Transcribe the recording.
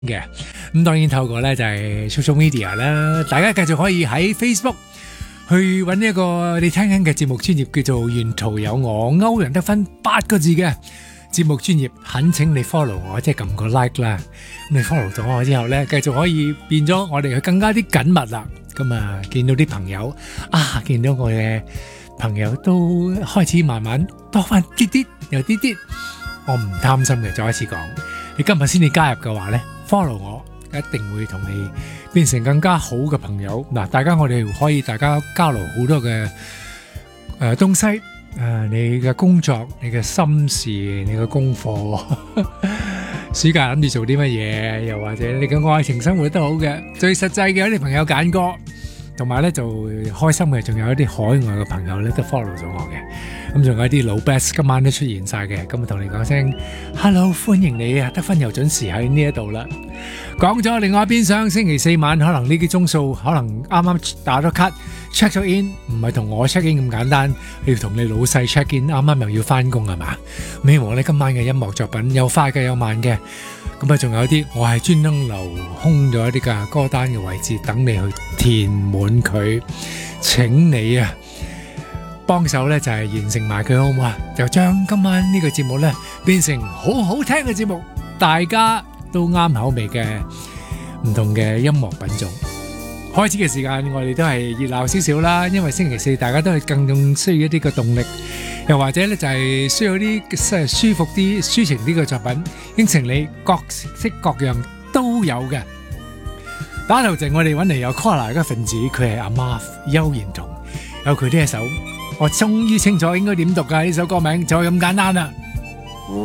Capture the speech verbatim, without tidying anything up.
嘅。咁當然透過咧就係 social media 啦，大家繼續可以喺 Facebook 去揾一個你聽緊嘅節目專頁叫做沿途有我歐陽德芬八個字嘅節目專頁，懇請你 follow 我，即係撳個 like 啦。咁你 follow 咗我之後咧，繼續可以變咗我哋去更加啲緊密啦。咁啊，見到啲朋友啊，見到我嘅朋友都開始慢慢多翻啲啲，有啲啲，我唔擔心嘅。再一次講，你今日先至加入嘅話咧 ，follow 我，一定會同你變成更加好嘅朋友。嗱，大家我哋可以大家交流好多嘅誒東西，誒你嘅工作、你嘅心事、你嘅功課，暑假諗住做啲乜嘢，又或者你嘅愛情生活都好嘅。最實際嘅有啲朋友揀歌。同埋咧就開心嘅，仲有一啲海外嘅朋友咧都 follow 咗我嘅，咁仲有一啲老 best 今晚都出現晒嘅，咁啊同你講聲 hello， 歡迎你啊，德芬又準時喺呢一度啦。講咗另外一邊廂，星期四晚可能呢啲鐘數可能啱啱打咗 cut check 咗 in， 唔係同我 check in 咁簡單，你要同你老細 check in， 啱啱又要翻工係嘛？希望你今晚嘅音樂作品有快嘅有慢嘅。咁啊，仲有啲我係專登留空咗一啲嘅歌單嘅位置，等你去填滿佢。請你啊，幫手咧就係完成埋佢好唔好啊？就將今晚呢個節目咧變成好好聽嘅節目，大家都啱口味嘅唔同嘅音樂品種。開始嘅時間我哋都係熱鬧少少啦，因為星期四大家都係更仲需要一啲嘅動力。又或者咧就係需要啲舒服啲、抒情啲嘅作品，應承你各式各樣都有嘅。打頭陣我哋揾嚟有 Koala 嘅分子，佢係阿 Marv 邱賢彤，有佢呢一首，我終於清楚應該點讀㗎呢首歌名，就係咁簡單啦。